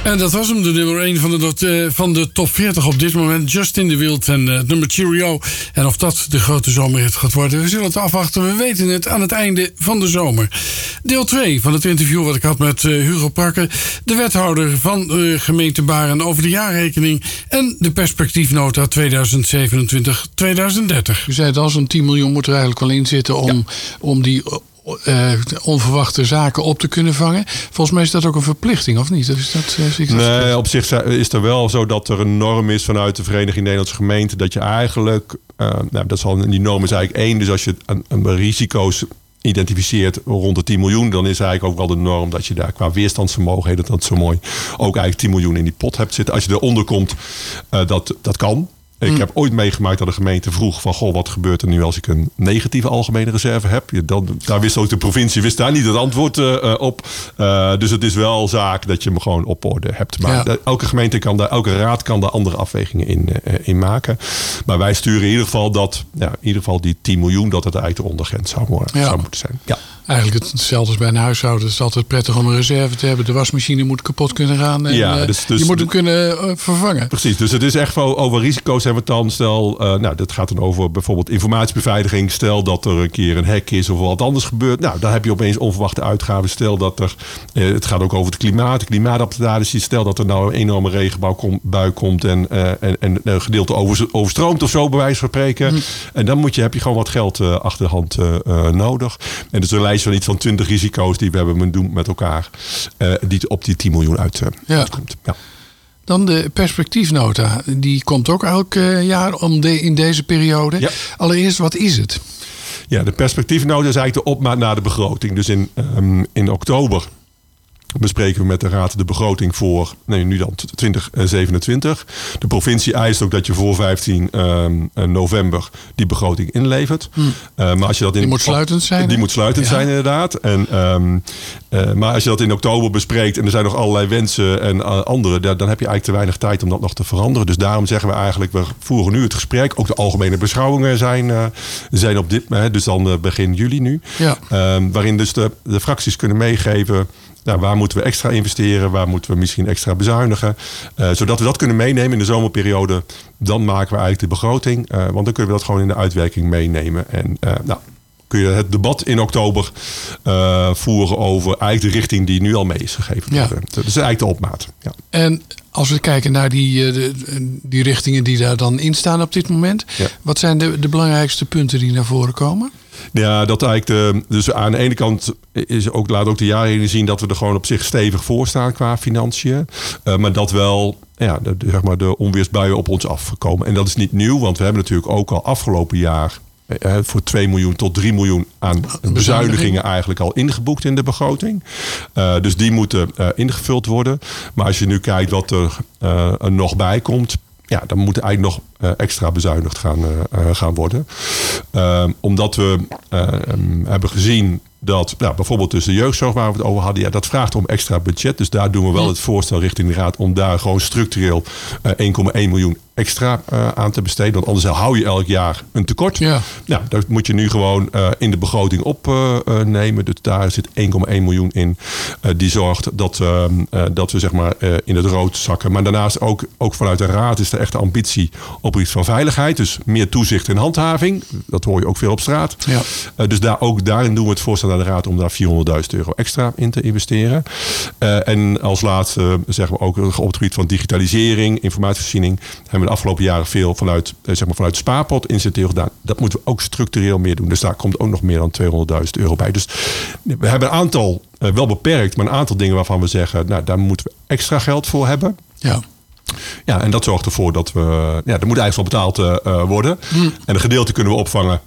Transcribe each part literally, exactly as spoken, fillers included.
En dat was hem, de nummer één van de, uh, van de top veertig op dit moment. Justin de Wild en uh, nummer Cheerio. En of dat de grote zomerhit gaat worden, we zullen het afwachten. We weten het aan het einde van de zomer. Deel twee van het interview wat ik had met uh, Hugo Prakke, de wethouder van uh, gemeente Baren, over de jaarrekening en de perspectiefnota tweeduizend zevenentwintig tweeduizend dertig. U zei het al, zo'n tien miljoen moet er eigenlijk wel in zitten om, ja. om die Uh, onverwachte zaken op te kunnen vangen. Volgens mij is dat ook een verplichting, of niet? Of is dat, uh, zie ik dat nee, verplicht? Op zich is er wel zo dat er een norm is vanuit de Vereniging Nederlandse Gemeenten, dat je eigenlijk, uh, nou, dat is al, die norm is eigenlijk één, dus als je een, een risico's identificeert rond de tien miljoen, dan is eigenlijk ook wel de norm dat je daar qua weerstandsvermogen, heet dat, dat zo mooi, ook eigenlijk tien miljoen in die pot hebt zitten. Als je eronder komt, uh, dat, dat kan. Ik hmm. heb ooit meegemaakt dat de gemeente vroeg van, goh, wat gebeurt er nu als ik een negatieve algemene reserve heb? Dan, daar wist ook de provincie wist daar niet het antwoord uh, op. Uh, dus het is wel zaak dat je hem gewoon op orde hebt. Maar ja. elke gemeente kan daar, elke raad kan daar andere afwegingen in, uh, in maken. Maar wij sturen in ieder geval dat, ja, in ieder geval die tien miljoen, dat het eigenlijk de ondergrens zou, ja. zou moeten zijn. Ja. Eigenlijk hetzelfde als bij een huishouden. Het is altijd prettig om een reserve te hebben. De wasmachine moet kapot kunnen gaan. En ja, dus, dus, je moet hem kunnen uh, vervangen. Precies, dus het is echt wel over risico's hebben we het dan. Stel, uh, nou, dat gaat dan over bijvoorbeeld informatiebeveiliging. Stel dat er een keer een hack is of wat anders gebeurt. Nou, dan heb je opeens onverwachte uitgaven. Stel dat er, uh, het gaat ook over het klimaat, de klimaatadaptatie. Stel dat er nou een enorme regenbui komt en, uh, en, en een gedeelte over, overstroomt of zo, bij wijze van spreken. Hm. En dan moet je, heb je gewoon wat geld uh, achter de hand uh, uh, nodig. En dus een lijst van iets van twintig risico's die we hebben doen met elkaar. Uh, die op die tien miljoen uit, uh, ja. uitkomt. Ja. Dan de perspectiefnota. Die komt ook elk uh, jaar om de, in deze periode. Ja. Allereerst, wat is het? Ja, de perspectiefnota is eigenlijk de opmaat naar de begroting. Dus in, um, in oktober bespreken we met de Raad de begroting voor, nee, nu dan twintig zevenentwintig. De provincie eist ook dat je voor vijftien november die begroting inlevert. Hmm. Uh, maar als je dat in, die moet sluitend zijn? Die hè? moet sluitend ja. zijn, inderdaad. En, um, uh, maar als je dat in oktober bespreekt en er zijn nog allerlei wensen en uh, andere, dan heb je eigenlijk te weinig tijd om dat nog te veranderen. Dus daarom zeggen we eigenlijk, we voeren nu het gesprek. Ook de algemene beschouwingen zijn, uh, zijn op dit moment, dus dan uh, begin juli nu. Ja. Um, waarin dus de, de fracties kunnen meegeven, nou, waar moeten we extra investeren? Waar moeten we misschien extra bezuinigen? Uh, zodat we dat kunnen meenemen in de zomerperiode. Dan maken we eigenlijk de begroting. Uh, want dan kunnen we dat gewoon in de uitwerking meenemen. En uh, nou, kun je het debat in oktober uh, voeren over eigenlijk de richting die nu al mee is gegeven. Ja. Dat is eigenlijk de opmaat. Ja. En als we kijken naar die, de, die richtingen die daar dan in staan op dit moment. Ja. Wat zijn de, de belangrijkste punten die naar voren komen? Ja, dat eigenlijk de, dus aan de ene kant is ook, laat ook de jaarrekening zien dat we er gewoon op zich stevig voor staan qua financiën. Uh, maar dat wel, ja, de, zeg maar de onweersbuien op ons afkomen. En dat is niet nieuw, want we hebben natuurlijk ook al afgelopen jaar uh, voor twee miljoen tot drie miljoen aan bezuinigingen eigenlijk al ingeboekt in de begroting. Uh, dus die moeten uh, ingevuld worden. Maar als je nu kijkt wat er uh, er nog bij komt, ja, dan moet er eigenlijk nog uh, extra bezuinigd gaan, uh, gaan worden. Uh, omdat we uh, um, hebben gezien dat, nou, bijvoorbeeld tussen de jeugdzorg waar we het over hadden, ja, dat vraagt om extra budget. Dus daar doen we wel het voorstel richting de Raad om daar gewoon structureel uh, één komma één miljoen extra uh, aan te besteden. Want anders hou je elk jaar een tekort. Ja. Nou, dat moet je nu gewoon uh, in de begroting opnemen. Uh, dus daar zit één komma één miljoen in. Uh, die zorgt dat, uh, uh, dat we zeg maar uh, in het rood zakken. Maar daarnaast ook, ook vanuit de Raad is er echt de ambitie op iets van veiligheid. Dus meer toezicht en handhaving. Dat hoor je ook veel op straat. Ja. Uh, dus daar, ook daarin doen we het voorstel naar de Raad om daar vierhonderdduizend euro extra in te investeren. Uh, en als laatste uh, zeggen we ook op het gebied van digitalisering, informatievoorziening, hebben we de afgelopen jaren veel vanuit, uh, zeg maar vanuit de spaarpot inzeteren gedaan. Dat moeten we ook structureel meer doen. Dus daar komt ook nog meer dan tweehonderdduizend euro bij. Dus we hebben een aantal, uh, wel beperkt, maar een aantal dingen waarvan we zeggen, nou, daar moeten we extra geld voor hebben. Ja. Ja, en dat zorgt ervoor dat we, ja, er moet eigenlijk wel betaald uh, worden. Hm. En een gedeelte kunnen we opvangen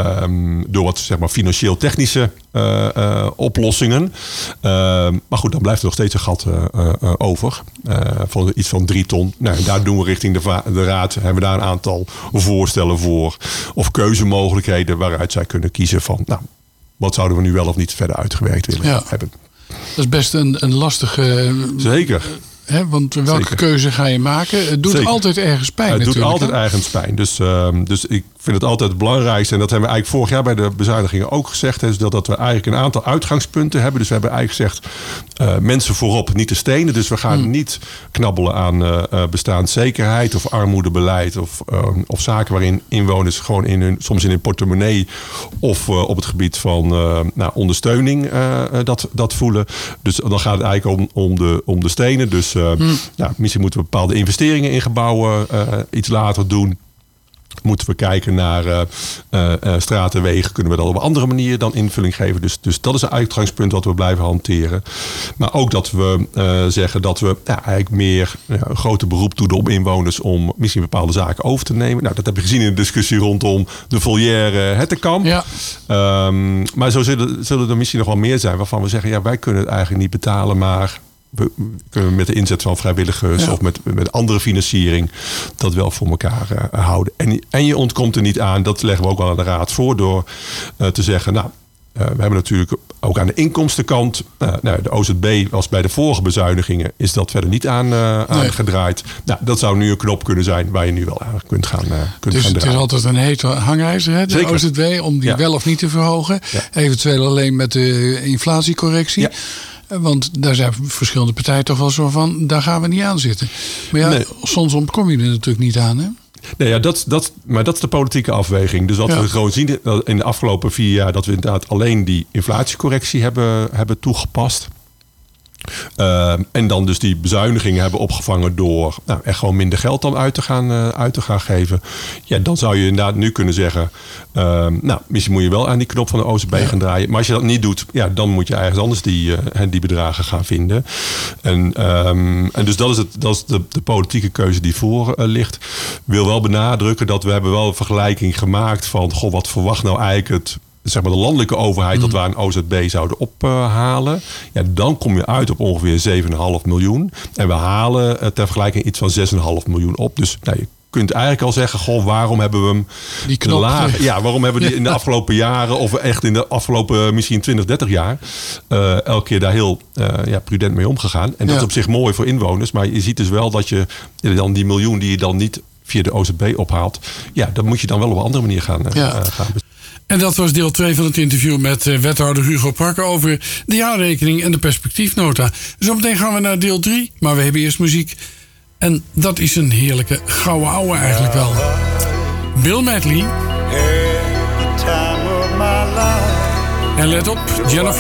Um, door wat zeg maar financieel technische uh, uh, oplossingen. Uh, maar goed, dan blijft er nog steeds een gat uh, uh, over. Uh, van iets van drie ton. Nou, en daar doen we richting de, va- de Raad. Hebben we daar een aantal voorstellen voor. Of keuzemogelijkheden waaruit zij kunnen kiezen van, nou, wat zouden we nu wel of niet verder uitgewerkt willen ja. hebben. Dat is best een, een lastige. Zeker. He, want welke Zeker. keuze ga je maken? Het doet Zeker. altijd ergens pijn. Het natuurlijk, doet altijd hè? ergens pijn. Dus, uh, dus ik vind het altijd het belangrijkste. En dat hebben we eigenlijk vorig jaar bij de bezuinigingen ook gezegd. Hè, is dat, dat we eigenlijk een aantal uitgangspunten hebben. Dus we hebben eigenlijk gezegd, uh, mensen voorop, niet de stenen. Dus we gaan hmm. niet knabbelen aan uh, bestaanszekerheid of armoedebeleid. Of, uh, of zaken waarin inwoners gewoon in hun, soms in hun portemonnee of uh, op het gebied van uh, nou, ondersteuning uh, dat, dat voelen. Dus dan gaat het eigenlijk om, om, de, om de stenen. Dus uh, hmm. nou, misschien moeten we bepaalde investeringen in gebouwen uh, iets later doen. Moeten we kijken naar uh, uh, straten en wegen. Kunnen we dat op een andere manier dan invulling geven. Dus, dus dat is een uitgangspunt wat we blijven hanteren. Maar ook dat we uh, zeggen dat we ja, eigenlijk meer uh, een groter beroep doen op inwoners om misschien bepaalde zaken over te nemen. Nou, dat heb je gezien in de discussie rondom de volière Hettenkamp. Ja. Um, maar zo zullen, zullen er misschien nog wel meer zijn waarvan we zeggen, ja, wij kunnen het eigenlijk niet betalen, maar we kunnen met de inzet van vrijwilligers ja. of met, met andere financiering dat wel voor elkaar uh, houden. En, en je ontkomt er niet aan, dat leggen we ook wel aan de raad voor, door uh, te zeggen, nou, uh, we hebben natuurlijk ook aan de inkomstenkant, uh, nou, de O Z B was bij de vorige bezuinigingen, is dat verder niet aan, uh, nee. aangedraaid. Nou, dat zou nu een knop kunnen zijn waar je nu wel aan kunt gaan, uh, kunt dus gaan draaien. Het is altijd een hete hangijzer, hè, de Zeker. O Z B, om die ja. wel of niet te verhogen. Ja. Eventueel alleen met de inflatiecorrectie. Ja. Want daar zijn verschillende partijen toch wel zo van, daar gaan we niet aan zitten. Maar ja, nee. soms ontkom je er natuurlijk niet aan, hè? Nee, ja, dat, dat, maar dat is de politieke afweging. Dus wat ja. we gewoon zien in de afgelopen vier jaar, dat we inderdaad alleen die inflatiecorrectie hebben, hebben toegepast. Uh, en dan dus die bezuinigingen hebben opgevangen door nou, echt gewoon minder geld dan uit te gaan, uh, uit te gaan geven. Ja, dan zou je inderdaad nu kunnen zeggen, uh, nou, misschien moet je wel aan die knop van de O Z B ja. gaan draaien. Maar als je dat niet doet, ja, dan moet je ergens anders die, uh, die bedragen gaan vinden. En, um, en dus dat is, het, dat is de, de politieke keuze die voor uh, ligt. Ik wil wel benadrukken dat we hebben wel een vergelijking gemaakt van, goh, wat verwacht nou eigenlijk het, zeg maar de landelijke overheid, mm. dat we een O Z B zouden ophalen. Ja, dan kom je uit op ongeveer zeven komma vijf miljoen. En we halen uh, ter vergelijking iets van zes komma vijf miljoen op. Dus nou, je kunt eigenlijk al zeggen, goh, waarom hebben we hem die knop, lager, ja, waarom hebben we die in de afgelopen jaren, of echt in de afgelopen misschien twintig, dertig jaar, uh, elke keer daar heel uh, ja, prudent mee omgegaan. En dat ja. is op zich mooi voor inwoners. Maar je ziet dus wel dat je dan die miljoen die je dan niet via de O Z B ophaalt, ja, dan moet je dan wel op een andere manier gaan, uh, ja. uh, gaan besteden. En dat was deel twee van het interview met uh, wethouder Hugo Parker over de jaarrekening en de perspectiefnota. Zometeen gaan we naar deel drie, maar we hebben eerst muziek. En dat is een heerlijke gouden ouwe eigenlijk wel. Bill Medley. En let op, Jennifer